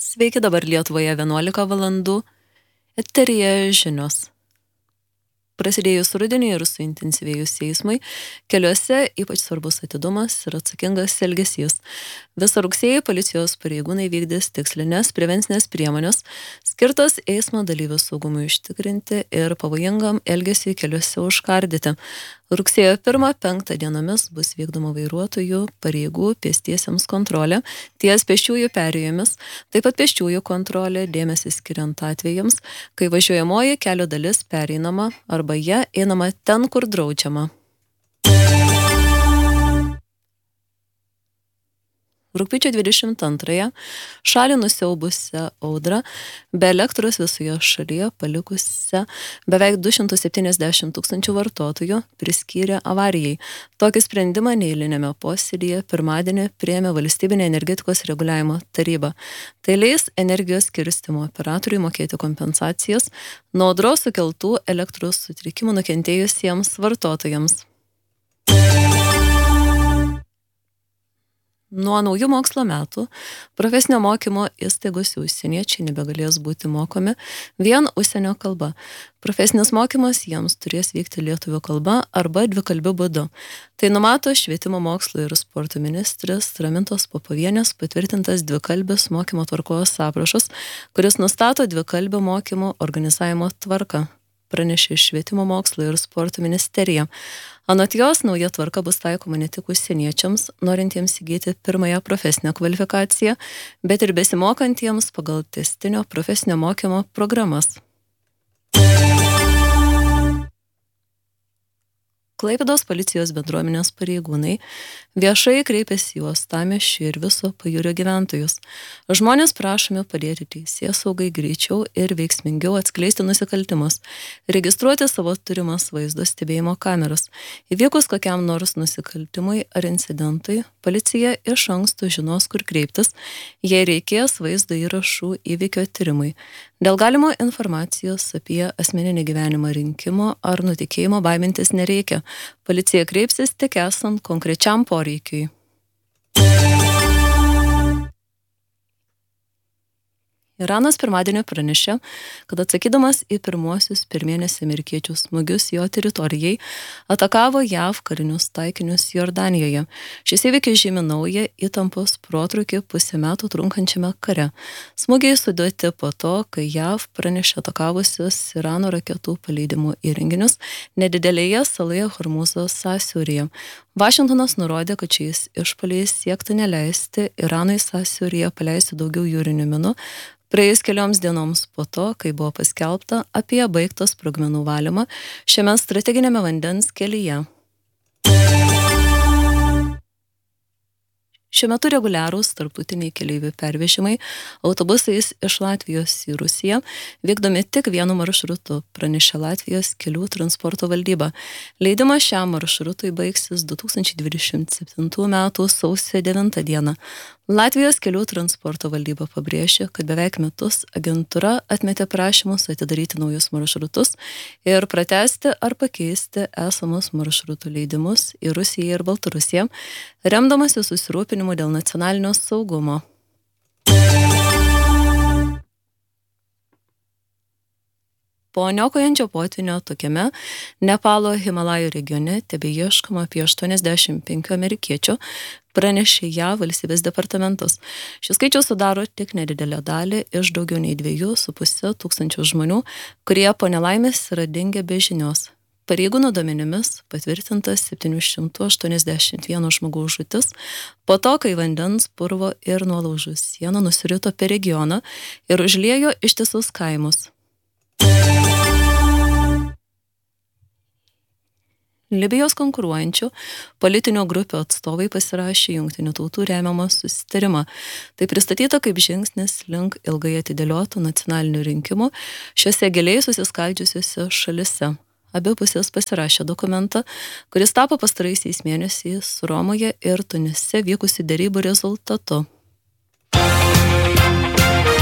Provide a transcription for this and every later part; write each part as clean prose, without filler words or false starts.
Sveiki, dabar Lietuvoje 11 valandų. Eteryje žinios. Prasidėjus rudeniui ir suintensyvėjus eismui, keliuose ypač svarbus atidumas ir atsakingas elgesys. Visą rugsėjį policijos pareigūnai vykdys tikslinės prevencinės priemonės, skirtas eismo dalyvių saugumui užtikrinti ir pavojingam elgesiui keliuose užkardyti. Rugsėjo 1-5 dienomis bus vykdoma vairuotojų pareigų pėstiesiems kontrolė ties pėsčiųjų perėjomis, taip pat pėsčiųjų kontrolė dėmesį skiriant atvejams, kai važiuojamoji kelio dalis pereinama arba ja einama ten, kur draudžiama. Rugpjūčio 22-ąją šalį nusiaubusią audrą be elektros visoje šalyje palikusią beveik 270 000 vartotojų priskyrė avarijai. Tokį sprendimą neeilinėme posėdyje pirmadienį priėmė Valstybinė energetikos reguliavimo taryba. Tai leis energijos skirstymo operatoriui mokėti kompensacijas nuo audros sukeltų elektros sutrikimų nukentėjusiems vartotojams. Nuo naujų mokslo metų profesinio mokymo įstaigose užsieniečiai nebegalės būti mokomi vien užsienio kalba. Profesinis mokymas jiems turės vykti lietuvių kalba arba dvikalbiu būdu. Tai numato švietimo mokslo ir sporto ministrės Ramintos Popovienės patvirtintas dvikalbis mokymo tvarkos aprašas, kuris nustato dvikalbio mokymo organizavimo tvarką, pranešė švietimo mokslo ir sporto ministerija. Anot jos, nauja tvarka bus taikoma ne tik užsieniečiams, norintiems įgyti pirmąją profesinę kvalifikaciją, bet ir besimokantiems pagal tęstinio profesinio mokymo programas. Klaipėdos policijos bendruomenės pareigūnai viešai kreipėsi į Uostamiesčio ir viso pajūrio gyventojus. Žmonės prašomi padėti teisėsaugai greičiau ir veiksmingiau atskleisti nusikaltimus, registruoti savo turimas vaizdo stebėjimo kameras. Įvykus kokiam nors nusikaltimui ar incidentui, policija iš anksto žinos, kur kreiptis, jei reikės vaizdo įrašų įvykio tyrimui. Dėl galimo informacijos apie asmeninį gyvenimą rinkimo ar nutekėjimo baimintis nereikia. Policija kreipsis tik esant konkrečiam poreikiui. Iranas pirmadienį pranešė, kad atsakydamas į pirmuosius per mėnesį amerikiečių smūgius jo teritorijai, atakavo JAV karinius taikinius Jordanijoje. Šis įvykis žymi naują įtampos protrūkį pusę metų trunkančiame kare. Smūgiai suduoti po to, kai JAV pranešė atakavusius Irano raketų paleidimo įrenginius nedidelėje saloje Hormuzo sąsiauryje. Vašingtonas nurodė, kad šiais išpuoliais siekta neleisti Iranui sąsiauryje paleisti daugiau jūrinių minų, praėjus kelioms dienoms po to, kai buvo paskelbta apie baigtą sprogmenų valymą šiame strateginėme vandens kelyje. Šiuo metu reguliarūs tarptautiniai keleivių pervežimai autobusais iš Latvijos į Rusiją vykdomi tik vienu maršrutu, pranešė Latvijos kelių transporto valdyba. Leidimas šiam maršrutui baigsis 2027 metų sausio 9 dieną. Latvijos kelių transporto valdyba pabrėžė, kad beveik metus agentūra atmetė prašymus atidaryti naujus maršrutus ir pratęsti ar pakeisti esamus maršrutų leidimus į Rusiją ir Baltarusiją, remdamasi susirūpinimu dėl nacionalinio saugumo. Po niokojančio potvynio tokiame Nepalo Himalajų regione tebeieškoma apie 85 amerikiečių, pranešė JAV valstybės departamentas. Šis skaičius sudaro tik nedidelę dalį iš daugiau nei 2,5 tūkstančių žmonių, kurie po nelaimės yra dingę be žinios. Pareigūnų duomenimis patvirtintas 781 žmogaus žūtis po to, kai vandens, purvo ir nuolaužų siena nusirito per regioną ir užliejo ištisus kaimus. Libijos konkuruojančių politinių grupių atstovai pasirašė Jungtinių tautų remiamą susitarimą. Tai pristatyta kaip žingsnis link ilgai atidėliotų nacionalinių rinkimų šiuose giliai susiskaldžiusiuose šalise. Abi pusės pasirašė dokumentą, kuris tapo pastaraisiais mėnesiais Romoje ir Tunise vykusių derybų rezultatu.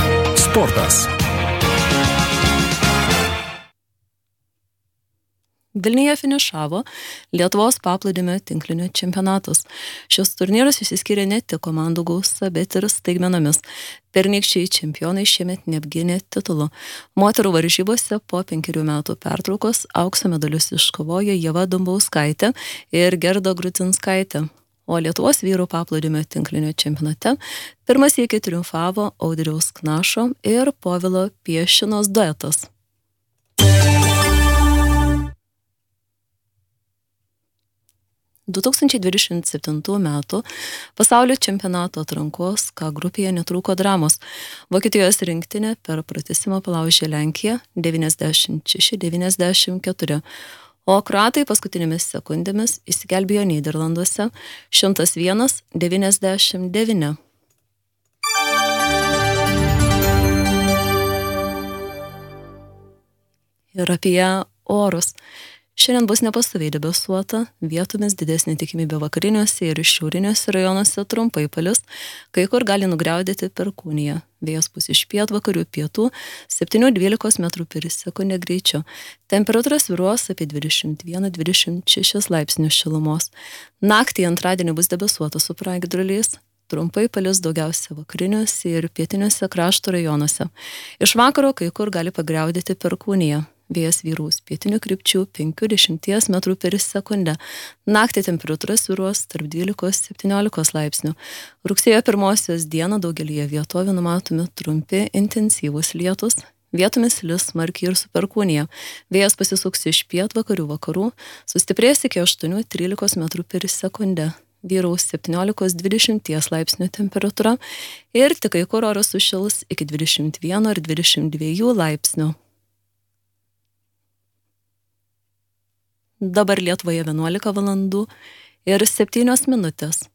Sportas. Vilniuje finišavo Lietuvos paplūdimio tinklinio čempionatas. Šis turnyras išsiskyrė ne tik komandų gausa, bet ir staigmenomis. Pernykščiai čempionai šiemet neapgynė titulų. Moterų varžybose po 5 metų pertraukos aukso medalius iškovojo Ieva Dumbauskaitė ir Gerda Grudzinskaitė. O Lietuvos vyrų paplūdimio tinklinio čempionate pirmas sykį triumfavo Audriaus Knašo ir Povilo Piešinos duetas. ...2027 metų pasaulio čempionato atrankos K grupėje netrūko dramos. Vokietijos rinktinė per pratęsimą palaužė Lenkiją 96-94, o kroatai paskutinėmis sekundėmis išsigelbėjo Nyderlanduose 101-99. Ir apie orus. Šiandien bus nepastoviai debesuota, vietomis didesnė tikimybė vakariniuose ir šiauriniuose rajonuose trumpai palis, kai kur gali nugriaudėti perkūnija. Vėjas bus iš pietvakarių pietų 7-12 m/s greičiu. Temperatūra svyruos apie 21-26 laipsnius šilumos. Naktį antradienį bus debesuota su pragiedruliais. Trumpai palis daugiausia vakariniuose ir pietiniuose krašto rajonuose. Iš vakaro kai kur gali pagriaudėti perkūnija. Vėjas vyraus pietinių krypčių 5-10 m/s. Naktį temperatūra svyruos tarp 12-17 laipsnių. Rugsėjo 1 dieną daugelyje vietovių numatomi trumpi intensyvūs lietus. Vietomis lis smarkiai ir su perkūnija. Vėjas pasisuks iš pietvakarių vakarų, sustiprės iki 8-13 m/s. Vyraus 17-20 laipsnių temperatūra ir tik kai kur oras sušils iki 21 ar 22 laipsnių. Dabar Lietuvoje 11 valandų ir 7 minutės.